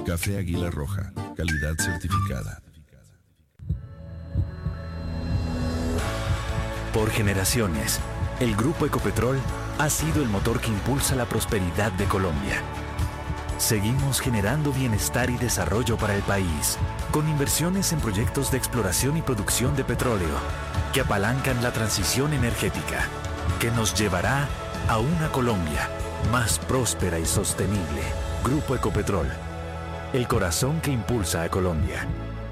Café Águila Roja, calidad certificada. Por generaciones, el Grupo Ecopetrol ha sido el motor que impulsa la prosperidad de Colombia. Seguimos generando bienestar y desarrollo para el país, con inversiones en proyectos de exploración y producción de petróleo, que apalancan la transición energética, que nos llevará a una Colombia más próspera y sostenible. Grupo Ecopetrol, el corazón que impulsa a Colombia.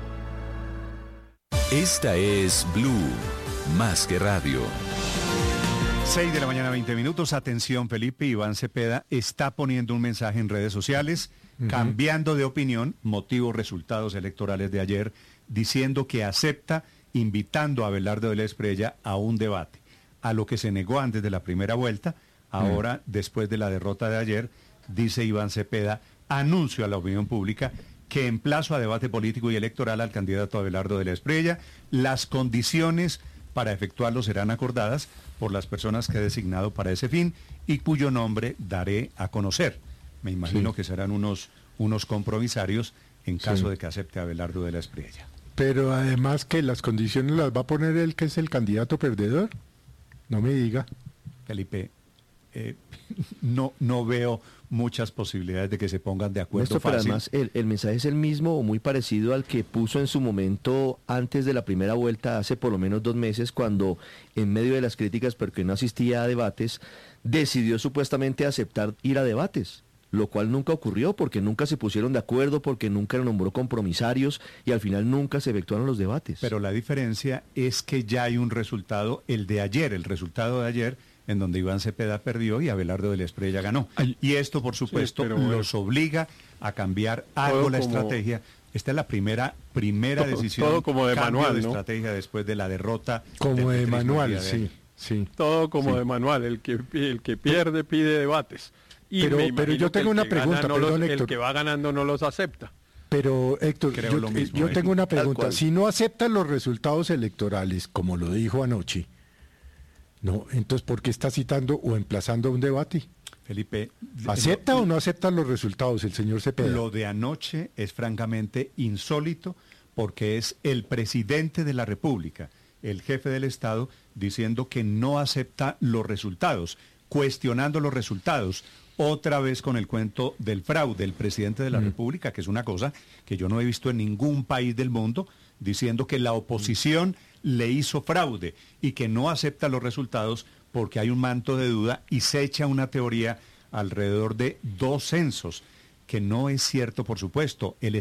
Esta es Blue, más que radio. 6 de la mañana, 20 minutos. Atención, Felipe. Iván Cepeda está poniendo un mensaje en redes sociales, cambiando de opinión, motivos, resultados electorales de ayer, diciendo que acepta, invitando a Abelardo de la Espriella a un debate, a lo que se negó antes de la primera vuelta. Ahora, después de la derrota de ayer, dice Iván Cepeda, anuncio a la opinión pública que emplazo a debate político y electoral al candidato Abelardo de la Espriella. Las condiciones para efectuarlo serán acordadas por las personas que he designado para ese fin y cuyo nombre daré a conocer. Me imagino que serán unos compromisarios en caso de que acepte Abelardo de la Espriella. Pero además que las condiciones las va a poner él, que es el candidato perdedor. No me diga. Felipe, no veo muchas posibilidades de que se pongan de acuerdo. Esto, pero además el mensaje es el mismo o muy parecido al que puso en su momento antes de la primera vuelta, hace por lo menos 2 meses, cuando en medio de las críticas porque no asistía a debates, decidió supuestamente aceptar ir a debates, lo cual nunca ocurrió porque nunca se pusieron de acuerdo, porque nunca nombró compromisarios y al final nunca se efectuaron los debates. Pero la diferencia es que ya hay un resultado, el resultado de ayer, en donde Iván Cepeda perdió y Abelardo de la Espriella ganó. Y esto, por supuesto, los obliga a cambiar algo la estrategia. Esta es la primera decisión. Todo como de manual, de ¿no? estrategia después de la derrota. Como de manual, sí. Todo como de manual. El que pierde pide debates. Y pero yo tengo una pregunta, perdón, Héctor. El que va ganando no los acepta. Pero Héctor, yo tengo una pregunta. Si no aceptan los resultados electorales, como lo dijo anoche, no, entonces, ¿por qué está citando o emplazando un debate? Felipe, ¿acepta o no acepta los resultados el señor Cepeda? Lo de anoche es francamente insólito porque es el presidente de la República, el jefe del Estado, diciendo que no acepta los resultados, cuestionando los resultados. Otra vez con el cuento del fraude, el presidente de la República, que es una cosa que yo no he visto en ningún país del mundo, diciendo que la oposición le hizo fraude y que no acepta los resultados porque hay un manto de duda y se echa una teoría alrededor de 2 censos, que no es cierto, por supuesto. El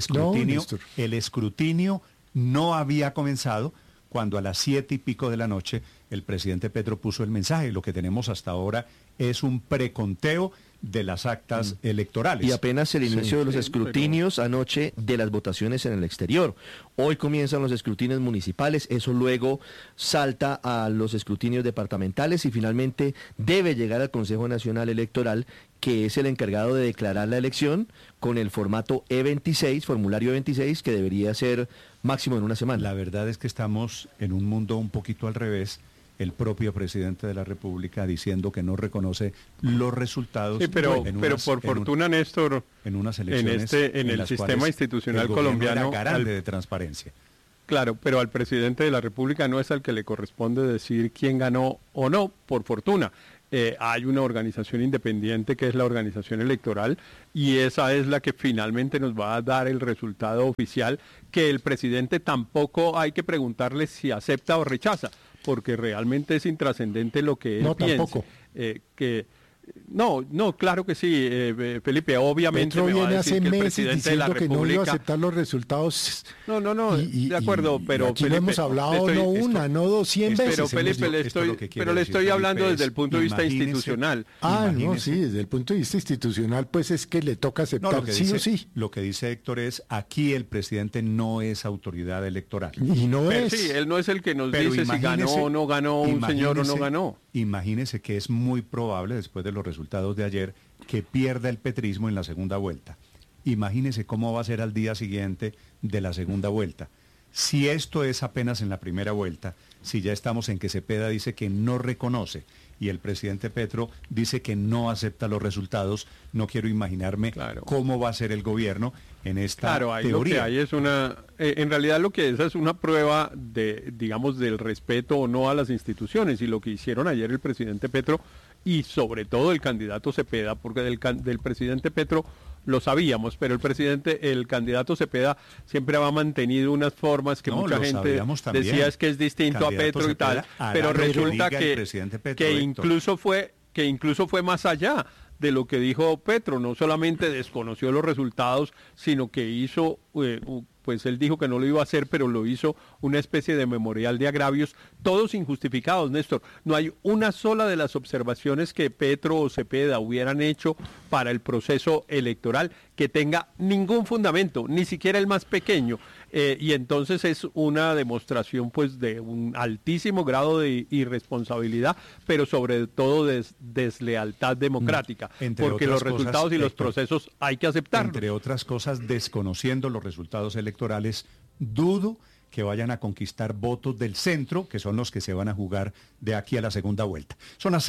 escrutinio no había comenzado cuando a las 7 y pico de la noche el presidente Petro puso el mensaje. Lo que tenemos hasta ahora es un preconteo de las actas electorales. Y apenas el inicio de los escrutinios anoche de las votaciones en el exterior. Hoy comienzan los escrutinios municipales, eso luego salta a los escrutinios departamentales y finalmente debe llegar al Consejo Nacional Electoral, que es el encargado de declarar la elección con el formato E26, formulario E26, que debería ser máximo en una semana. La verdad es que estamos en un mundo un poquito al revés. El propio presidente de la República diciendo que no reconoce los resultados. Sí, pero por fortuna, Néstor, en unas elecciones en el sistema institucional colombiano, era garante de transparencia. Claro, pero al presidente de la República no es al que le corresponde decir quién ganó o no, por fortuna. Hay una organización independiente que es la organización electoral y esa es la que finalmente nos va a dar el resultado oficial, que el presidente tampoco hay que preguntarle si acepta o rechaza, porque realmente es intrascendente lo que él piensa. Tampoco. No, claro que sí, Felipe, obviamente Petro me va a viene decir hace que el meses presidente de la diciendo que no iba a República... aceptar los resultados. No, de acuerdo, pero aquí Felipe, lo hemos hablado no una, no 200 veces. Pero Felipe, le estoy hablando desde el punto de vista institucional. No, sí, desde el punto de vista institucional, pues es que le toca aceptar sí o sí. Lo que dice Héctor es, aquí el presidente no es autoridad electoral. Y no pero es. Sí, él no es el que nos dice si ganó o no ganó un señor o no ganó. Imagínese que es muy probable, después de los resultados de ayer, que pierda el petrismo en la segunda vuelta. Imagínese cómo va a ser al día siguiente de la segunda vuelta. Si esto es apenas en la primera vuelta, si ya estamos en que Cepeda dice que no reconoce y el presidente Petro dice que no acepta los resultados, no quiero imaginarme cómo va a ser el gobierno en esta teoría. Lo que hay es en realidad lo que es una prueba de, digamos, del respeto o no a las instituciones, y lo que hicieron ayer el presidente Petro y sobre todo el candidato Cepeda, porque del presidente Petro lo sabíamos, pero el candidato Cepeda siempre ha mantenido unas formas que mucha gente decía es que es distinto a Petro y tal, pero resulta que incluso fue más allá de lo que dijo Petro. No solamente desconoció los resultados, sino que hizo, pues él dijo que no lo iba a hacer, pero lo hizo una especie de memorial de agravios, todos injustificados, Néstor. No hay una sola de las observaciones que Petro o Cepeda hubieran hecho para el proceso electoral que tenga ningún fundamento, ni siquiera el más pequeño. Y entonces es una demostración pues de un altísimo grado de irresponsabilidad, pero sobre todo de deslealtad democrática, porque los resultados y los procesos hay que aceptarlos. Entre otras cosas, desconociendo los resultados electorales, dudo que vayan a conquistar votos del centro, que son los que se van a jugar de aquí a la segunda vuelta. Son las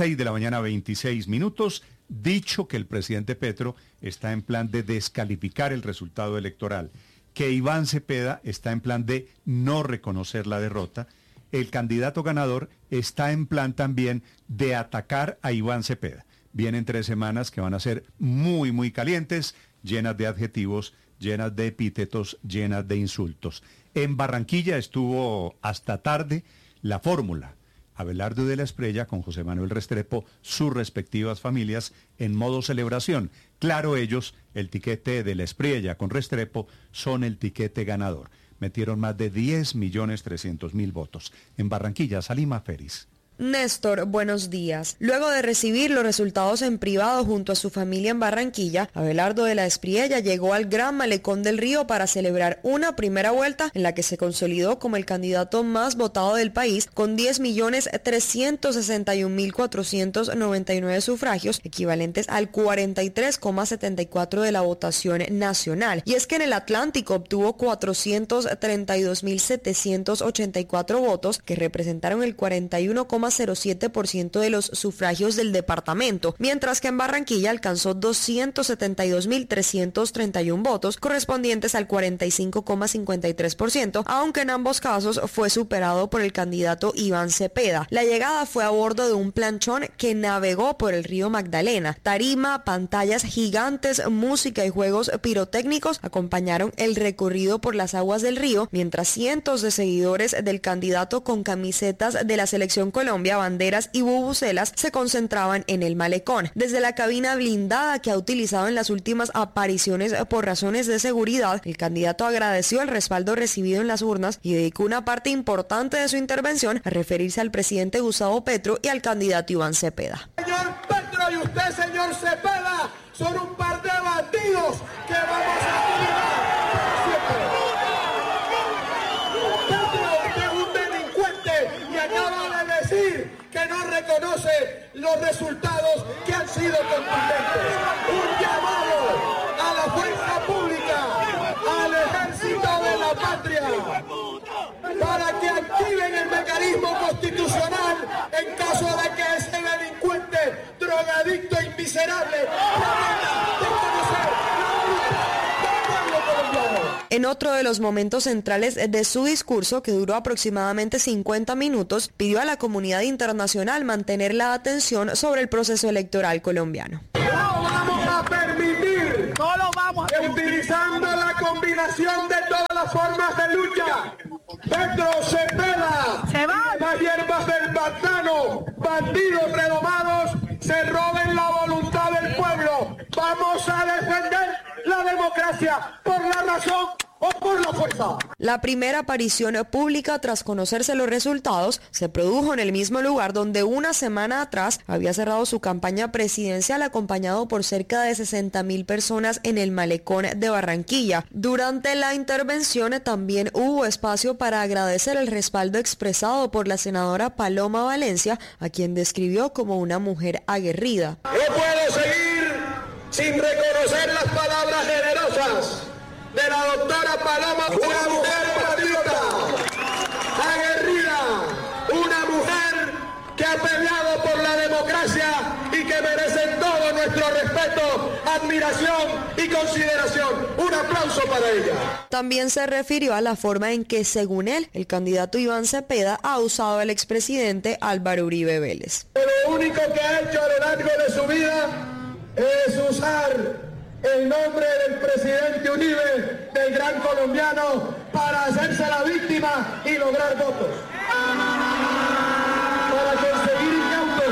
6:26 a.m, dicho que el presidente Petro está en plan de descalificar el resultado electoral, que Iván Cepeda está en plan de no reconocer la derrota, el candidato ganador está en plan también de atacar a Iván Cepeda. Vienen 3 semanas que van a ser muy, muy calientes, llenas de adjetivos, llenas de epítetos, llenas de insultos. En Barranquilla estuvo hasta tarde la fórmula. Abelardo de la Espriella con José Manuel Restrepo, sus respectivas familias, en modo celebración. Claro, ellos, el tiquete de la Espriella con Restrepo, son el tiquete ganador. Metieron más de 10.300.000 votos. En Barranquilla, Salima Feris. Néstor, buenos días. Luego de recibir los resultados en privado junto a su familia en Barranquilla, Abelardo de la Espriella llegó al Gran Malecón del Río para celebrar una primera vuelta en la que se consolidó como el candidato más votado del país con 10.361.499 sufragios, equivalentes al 43,74% de la votación nacional. Y es que en el Atlántico obtuvo 432.784 votos, que representaron el 41,07% de los sufragios del departamento, mientras que en Barranquilla alcanzó 272.331 votos, correspondientes al 45,53%, aunque en ambos casos fue superado por el candidato Iván Cepeda. La llegada fue a bordo de un planchón que navegó por el río Magdalena. Tarima, pantallas gigantes, música y juegos pirotécnicos acompañaron el recorrido por las aguas del río, mientras cientos de seguidores del candidato con camisetas de la Selección Colombia, banderas y bubucelas se concentraban en el malecón. Desde la cabina blindada que ha utilizado en las últimas apariciones por razones de seguridad, el candidato agradeció el respaldo recibido en las urnas y dedicó una parte importante de su intervención a referirse al presidente Gustavo Petro y al candidato Iván Cepeda. Señor Petro y usted, señor Cepeda, son un par de bandidos que vamos a terminar siempre. Que no reconoce los resultados que han sido contundentes. Un llamado a la fuerza pública, al ejército de la patria, para que activen el mecanismo constitucional en caso de que ese delincuente, drogadicto y miserable pueda desconocer la voluntad del pueblo colombiano. En otro de los momentos centrales de su discurso, que duró aproximadamente 50 minutos, pidió a la comunidad internacional mantener la atención sobre el proceso electoral colombiano. No vamos a permitir, utilizando la combinación de todas las formas de lucha, Petro, Cepeda, las hierbas del pantano, bandidos redomados, se roben la voluntad del pueblo. Vamos a defender la democracia por la razón o por la fuerza. La primera aparición pública tras conocerse los resultados se produjo en el mismo lugar donde una semana atrás había cerrado su campaña presidencial, acompañado por cerca de 60.000 personas en el malecón de Barranquilla. Durante la intervención también hubo espacio para agradecer el respaldo expresado por la senadora Paloma Valencia, a quien describió como una mujer aguerrida. No puedo seguir sin reconocer las palabras generosas de la doctora Paloma, una mujer patriota, aguerrida, una mujer que ha peleado por la democracia y que merece todo nuestro respeto, admiración y consideración. Un aplauso para ella. También se refirió a la forma en que, según él, el candidato Iván Cepeda ha usado al expresidente Álvaro Uribe Vélez. Lo único que ha hecho a lo largo de su vida es usar el nombre del presidente Uribe, del gran colombiano, para hacerse la víctima y lograr votos. Para conseguir incautos.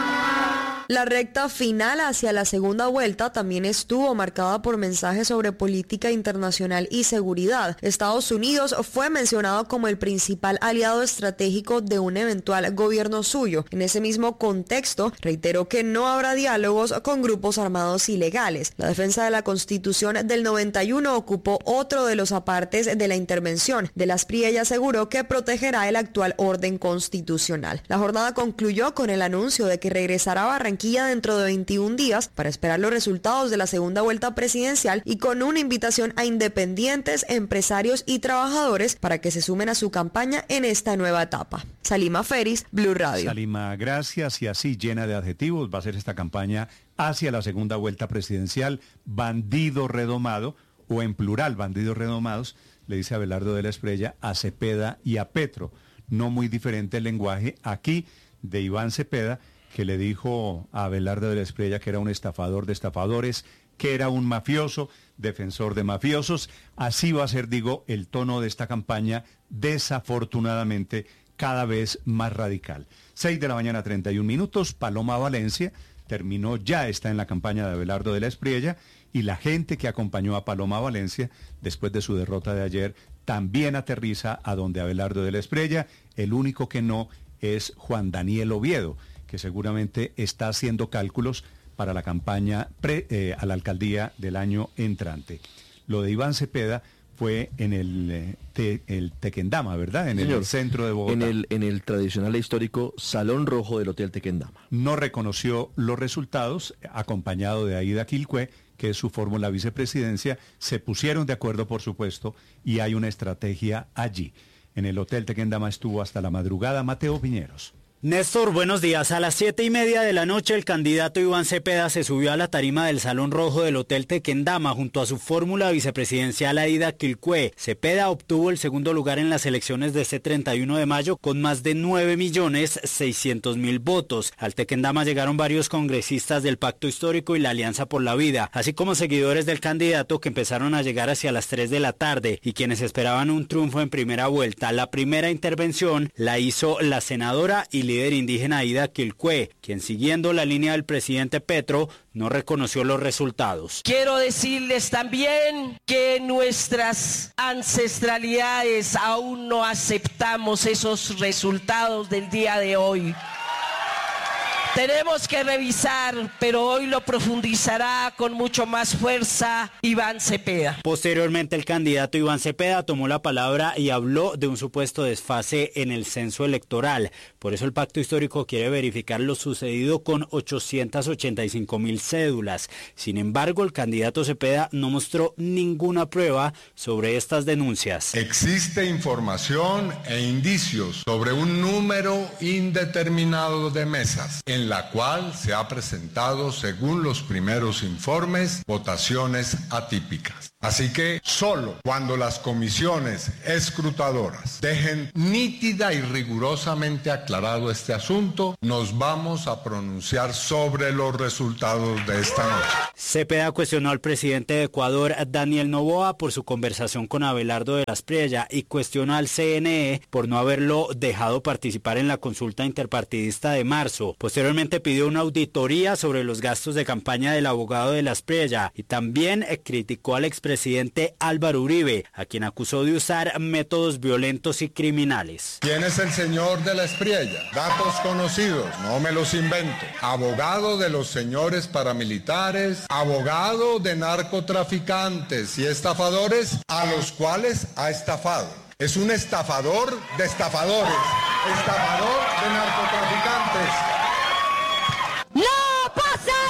La recta final hacia la segunda vuelta también estuvo marcada por mensajes sobre política internacional y seguridad. Estados Unidos fue mencionado como el principal aliado estratégico de un eventual gobierno suyo. En ese mismo contexto, reiteró que no habrá diálogos con grupos armados ilegales. La defensa de la Constitución del 91 ocupó otro de los apartes de la intervención. De las Espriella aseguró que protegerá el actual orden constitucional. La jornada concluyó con el anuncio de que regresará a Barranquilla dentro de 21 días para esperar los resultados de la segunda vuelta presidencial y con una invitación a independientes, empresarios y trabajadores para que se sumen a su campaña en esta nueva etapa. Salima Feris, Blue Radio. Salima, gracias. Y así llena de adjetivos va a ser esta campaña hacia la segunda vuelta presidencial. Bandido redomado, o en plural, bandidos redomados, le dice Abelardo de la Espriella a Cepeda y a Petro. No muy diferente el lenguaje aquí de Iván Cepeda, que le dijo a Abelardo de la Espriella que era un estafador de estafadores, que era un mafioso, defensor de mafiosos. Así va a ser, digo, el tono de esta campaña, desafortunadamente, cada vez más radical. 6 de la mañana, 31 minutos, Paloma Valencia terminó, ya está en la campaña de Abelardo de la Espriella, y la gente que acompañó a Paloma Valencia, después de su derrota de ayer, también aterriza a donde Abelardo de la Espriella. El único que no es Juan Daniel Oviedo, que seguramente está haciendo cálculos para la campaña a la alcaldía del año entrante. Lo de Iván Cepeda fue en el Tequendama, ¿verdad? En el centro de Bogotá. En el tradicional e histórico Salón Rojo del Hotel Tequendama. No reconoció los resultados, acompañado de Aida Quilcue, que es su fórmula vicepresidencia. Se pusieron de acuerdo, por supuesto, y hay una estrategia allí. En el Hotel Tequendama estuvo hasta la madrugada Mateo Piñeros. Néstor, buenos días. A las 7:30 de la noche, el candidato Iván Cepeda se subió a la tarima del Salón Rojo del Hotel Tequendama junto a su fórmula vicepresidencial Aida Quilcue. Cepeda obtuvo el segundo lugar en las elecciones de este 31 de mayo con más de 9.600.000 votos. Al Tequendama llegaron varios congresistas del Pacto Histórico y la Alianza por la Vida, así como seguidores del candidato que empezaron a llegar hacia las 3 de la tarde y quienes esperaban un triunfo en primera vuelta. La primera intervención la hizo la senadora y líder indígena Aida Quilcue, quien siguiendo la línea del presidente Petro no reconoció los resultados. Quiero decirles también que nuestras ancestralidades aún no aceptamos esos resultados del día de hoy. Tenemos que revisar, pero hoy lo profundizará con mucho más fuerza Iván Cepeda. Posteriormente, el candidato Iván Cepeda tomó la palabra y habló de un supuesto desfase en el censo electoral. Por eso el Pacto Histórico quiere verificar lo sucedido con 885.000 cédulas. Sin embargo, el candidato Cepeda no mostró ninguna prueba sobre estas denuncias. Existe información e indicios sobre un número indeterminado de mesas en la cual se ha presentado, según los primeros informes, votaciones atípicas. Así que solo cuando las comisiones escrutadoras dejen nítida y rigurosamente aclarado este asunto, nos vamos a pronunciar sobre los resultados de esta noche. Cepeda cuestionó al presidente de Ecuador, Daniel Noboa, por su conversación con Abelardo de la Espriella y cuestionó al CNE por no haberlo dejado participar en la consulta interpartidista de marzo. Posteriormente pidió una auditoría sobre los gastos de campaña del abogado de la Espriella y también criticó al expresidente Álvaro Uribe, a quien acusó de usar métodos violentos y criminales. ¿Quién es el señor de la Espriella? Datos conocidos, no me los invento. Abogado de los señores paramilitares, abogado de narcotraficantes y estafadores a los cuales ha estafado. Es un estafador de estafadores, estafador de narcotraficantes. ¡No pasará!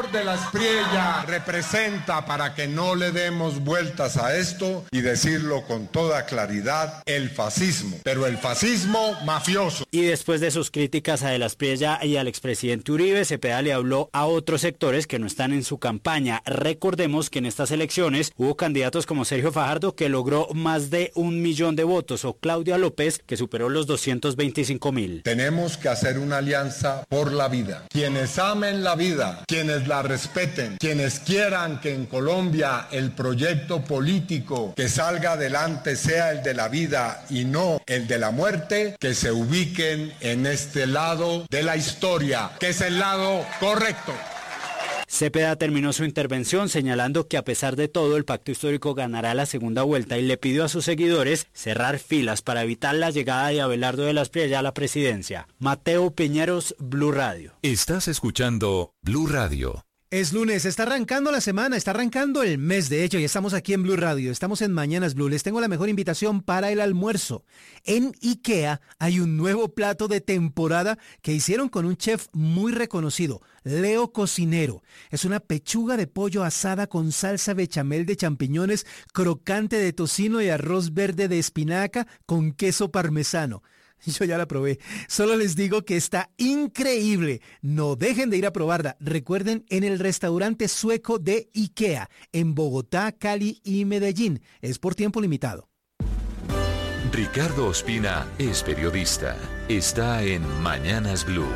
señor de la Espriella representa, para que no le demos vueltas a esto y decirlo con toda claridad, el fascismo, pero el fascismo mafioso. Y después de sus críticas a de la Espriella y al expresidente Uribe, Cepeda le habló a otros sectores que no están en su campaña. Recordemos que en estas elecciones hubo candidatos como Sergio Fajardo, que logró más de 1 millón de votos, o Claudia López, que superó los 225.000. Tenemos que hacer una alianza por la vida. Quienes amen la vida, quienes la respeten, quienes quieran que en Colombia el proyecto político que salga adelante sea el de la vida y no el de la muerte, que se ubiquen en este lado de la historia, que es el lado correcto. Cepeda terminó su intervención señalando que a pesar de todo el pacto histórico ganará la segunda vuelta y le pidió a sus seguidores cerrar filas para evitar la llegada de Abelardo de la Espriella a la presidencia. Mateo Piñeros, Blue Radio. Estás escuchando Blue Radio. Es lunes, está arrancando la semana, está arrancando el mes, de hecho, y estamos aquí en Blue Radio, estamos en Mañanas Blue. Les tengo la mejor invitación para el almuerzo. En IKEA hay un nuevo plato de temporada que hicieron con un chef muy reconocido, Leo Cocinero. Es una pechuga de pollo asada con salsa bechamel de champiñones, crocante de tocino y arroz verde de espinaca con queso parmesano. Yo ya la probé. Solo les digo que está increíble. No dejen de ir a probarla. Recuerden, en el restaurante sueco de IKEA, en Bogotá, Cali y Medellín. Es por tiempo limitado. Ricardo Ospina es periodista. Está en Mañanas Blue.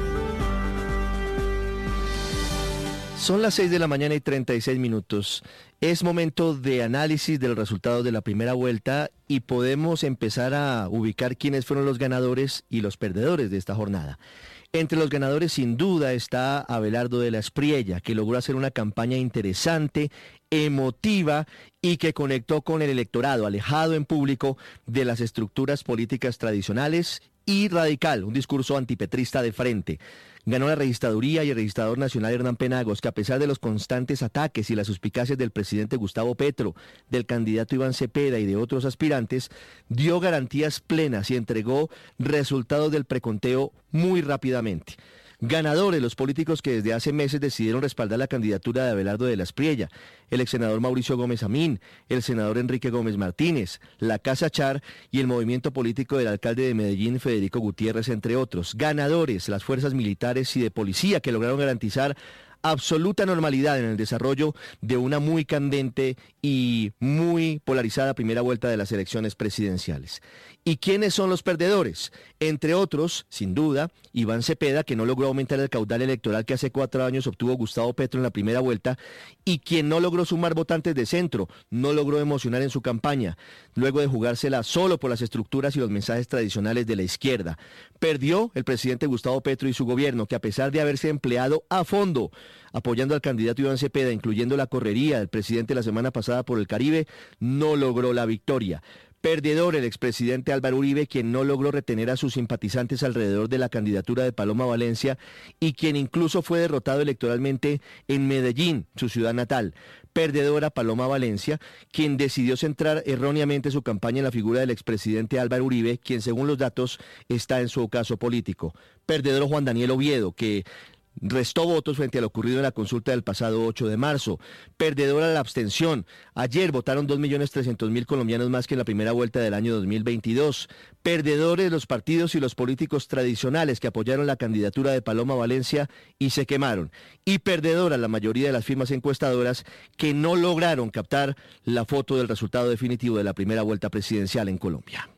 Son las 6 de la mañana y 36 minutos. Es momento de análisis del resultado de la primera vuelta y podemos empezar a ubicar quiénes fueron los ganadores y los perdedores de esta jornada. Entre los ganadores sin duda está Abelardo de la Espriella, que logró hacer una campaña interesante, emotiva y que conectó con el electorado, alejado en público de las estructuras políticas tradicionales y radical, un discurso antipetrista de frente. Ganó la registraduría y el registrador nacional Hernán Penagos, que a pesar de los constantes ataques y las suspicacias del presidente Gustavo Petro, del candidato Iván Cepeda y de otros aspirantes, dio garantías plenas y entregó resultados del preconteo muy rápidamente. Ganadores los políticos que desde hace meses decidieron respaldar la candidatura de Abelardo de la Espriella, el ex senador Mauricio Gómez Amín, el senador Enrique Gómez Martínez, la Casa Char y el movimiento político del alcalde de Medellín, Federico Gutiérrez, entre otros. Ganadores las fuerzas militares y de policía, que lograron garantizar absoluta normalidad en el desarrollo de una muy candente y muy polarizada primera vuelta de las elecciones presidenciales. ¿Y quiénes son los perdedores? Entre otros, sin duda, Iván Cepeda, que no logró aumentar el caudal electoral que hace 4 años obtuvo Gustavo Petro en la primera vuelta, y quien no logró sumar votantes de centro, no logró emocionar en su campaña, luego de jugársela solo por las estructuras y los mensajes tradicionales de la izquierda. Perdió el presidente Gustavo Petro y su gobierno, que a pesar de haberse empleado a fondo apoyando al candidato Iván Cepeda, incluyendo la correría del presidente la semana pasada por el Caribe, no logró la victoria. Perdedor el expresidente Álvaro Uribe, quien no logró retener a sus simpatizantes alrededor de la candidatura de Paloma Valencia y quien incluso fue derrotado electoralmente en Medellín, su ciudad natal. Perdedora Paloma Valencia, quien decidió centrar erróneamente su campaña en la figura del expresidente Álvaro Uribe, quien según los datos está en su ocaso político. Perdedor Juan Daniel Oviedo, que restó votos frente a lo ocurrido en la consulta del pasado 8 de marzo. Perdedora la abstención. Ayer votaron 2.300.000 colombianos más que en la primera vuelta del año 2022. Perdedores los partidos y los políticos tradicionales que apoyaron la candidatura de Paloma Valencia y se quemaron. Y perdedora la mayoría de las firmas encuestadoras que no lograron captar la foto del resultado definitivo de la primera vuelta presidencial en Colombia.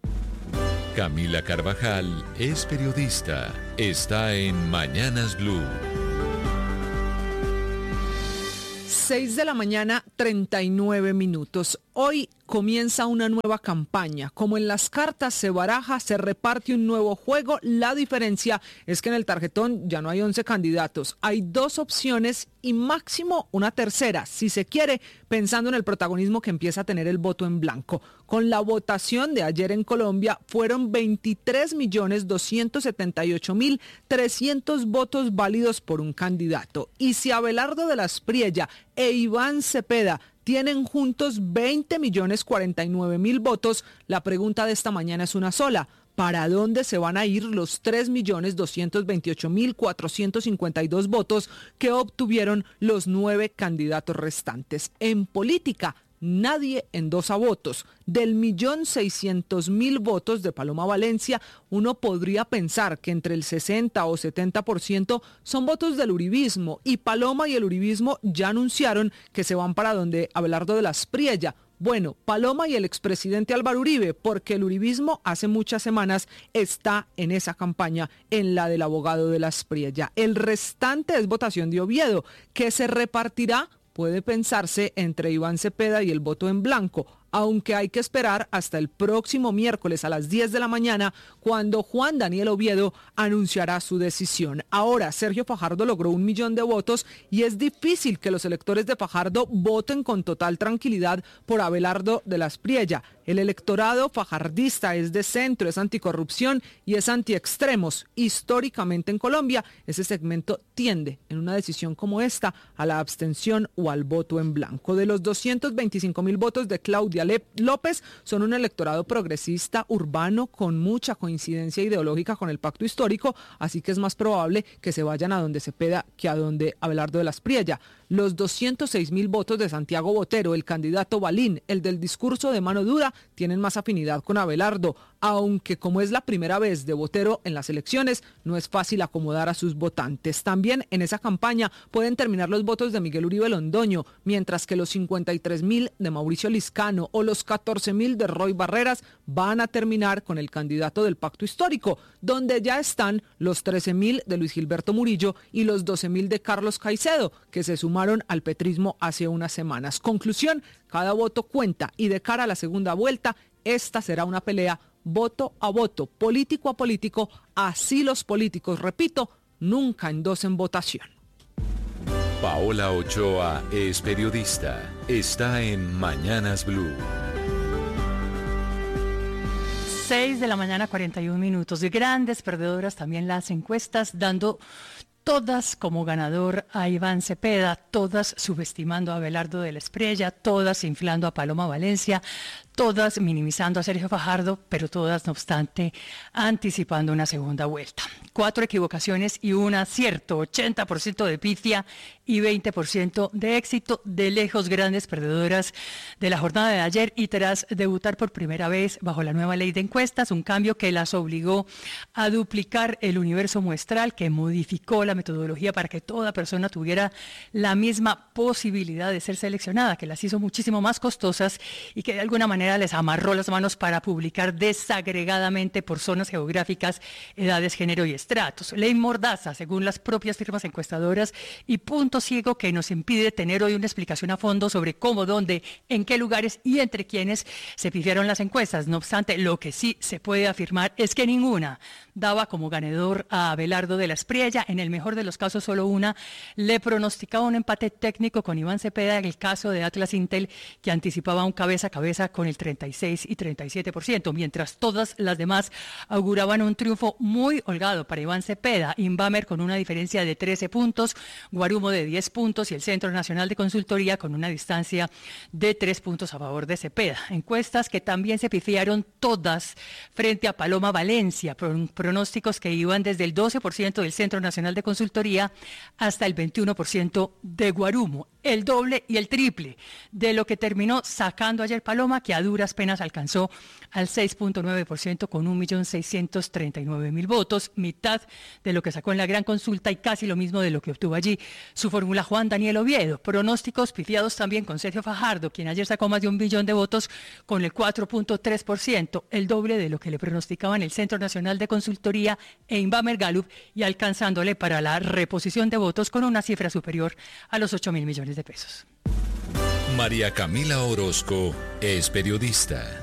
Camila Carvajal es periodista. Está en Mañanas Blue. 6 de la mañana, 39 minutos. Hoy comienza una nueva campaña. Como en las cartas se baraja, se reparte un nuevo juego. La diferencia es que en el tarjetón ya no hay 11 candidatos. Hay 2 opciones y máximo una tercera, si se quiere, pensando en el protagonismo que empieza a tener el voto en blanco. Con la votación de ayer en Colombia fueron 23.278.300 votos válidos por un candidato. Y si Abelardo de la Espriella e Iván Cepeda tienen juntos 20.049.000 votos, la pregunta de esta mañana es una sola. para dónde se van a ir los 3.228.452 votos que obtuvieron los 9 candidatos restantes. En política, nadie endosa votos. Del 1.600.000 votos de Paloma Valencia, uno podría pensar que entre el 60 o 70% son votos del uribismo, y Paloma y el uribismo ya anunciaron que se van para donde Abelardo de la Espriella. Bueno, Paloma y el expresidente Álvaro Uribe, porque el uribismo hace muchas semanas está en esa campaña, en la del abogado de la Espriella. El restante es votación de Oviedo, que se repartirá, puede pensarse, entre Iván Cepeda y el voto en blanco, aunque hay que esperar hasta el próximo miércoles a las 10 de la mañana, cuando Juan Daniel Oviedo anunciará su decisión. Ahora, Sergio Fajardo logró 1 millón de votos y es difícil que los electores de Fajardo voten con total tranquilidad por Abelardo de la Espriella. El electorado fajardista es de centro, es anticorrupción y es antiextremos. Históricamente en Colombia, ese segmento tiende, en una decisión como esta, a la abstención o al voto en blanco. De los 225.000 votos de Claudia López, son un electorado progresista urbano con mucha coincidencia ideológica con el pacto histórico, así que es más probable que se vayan a donde Cepeda que a donde Abelardo de la Espriella. Los 206.000 votos de Santiago Botero, el candidato Balín, el del discurso de mano dura, tienen más afinidad con Abelardo, aunque como es la primera vez de Botero en las elecciones, no es fácil acomodar a sus votantes. También en esa campaña pueden terminar los votos de Miguel Uribe Londoño, mientras que los 53.000 de Mauricio Liscano o los 14.000 de Roy Barreras van a terminar con el candidato del pacto histórico, donde ya están los 13.000 de Luis Gilberto Murillo y los 12.000 de Carlos Caicedo, que se sumaron al petrismo hace unas semanas. Conclusión, cada voto cuenta y de cara a la segunda vuelta, esta será una pelea voto a voto, político a político, así los políticos, repito, nunca endosen votación. Paola Ochoa es periodista. Está en Mañanas Blue. 6 de la mañana, 41 minutos. De grandes perdedoras también las encuestas, dando todas como ganador a Iván Cepeda, todas subestimando a Abelardo de la Espriella, todas inflando a Paloma Valencia, todas minimizando a Sergio Fajardo, pero todas, no obstante, anticipando una segunda vuelta. 4 equivocaciones y un acierto, 80% de pifia y 20% de éxito. De lejos, grandes perdedoras de la jornada de ayer, y tras debutar por primera vez bajo la nueva ley de encuestas, un cambio que las obligó a duplicar el universo muestral, que modificó la metodología para que toda persona tuviera la misma posibilidad de ser seleccionada, que las hizo muchísimo más costosas y que de alguna manera les amarró las manos para publicar desagregadamente por zonas geográficas, edades, género y estratos. Ley mordaza, según las propias firmas encuestadoras, y punto ciego que nos impide tener hoy una explicación a fondo sobre cómo, dónde, en qué lugares y entre quiénes se pifiaron las encuestas. No obstante, lo que sí se puede afirmar es que ninguna daba como ganador a Abelardo de la Espriella. En el mejor de los casos, solo una le pronosticaba un empate técnico con Iván Cepeda, en el caso de Atlas Intel, que anticipaba un cabeza a cabeza con el 36 y 37%, mientras todas las demás auguraban un triunfo muy holgado para Iván Cepeda. Inbamer con una diferencia de 13 puntos, Guarumo de 10 puntos y el Centro Nacional de Consultoría con una distancia de 3 puntos a favor de Cepeda. Encuestas que también se pifiaron todas frente a Paloma Valencia, pronósticos que iban desde el 12% del Centro Nacional de Consultoría hasta el 21% de Guarumo, el doble y el triple de lo que terminó sacando ayer Paloma, que a duras penas alcanzó al 6.9% con 1.639.000 votos, mitad de lo que sacó en la gran consulta y casi lo mismo de lo que obtuvo allí su fórmula Juan Daniel Oviedo. Pronósticos pifiados también con Sergio Fajardo, quien ayer sacó más de 1 millón de votos con el 4.3%, el doble de lo que le pronosticaban el Centro Nacional de Consultoría e Inbamer Gallup, y alcanzándole para la reposición de votos con una cifra superior a los 8.000 millones de pesos. María Camila Orozco es periodista.